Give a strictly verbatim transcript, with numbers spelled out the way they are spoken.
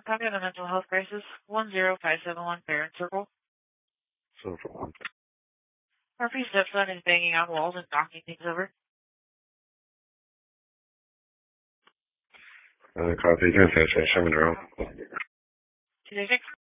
Copy of the mental health crisis, one zero five seven one Barron Circle. Circle. Murphy's stepson is banging on walls and knocking things over. Uh, copy, ten seven, seven, zero. two six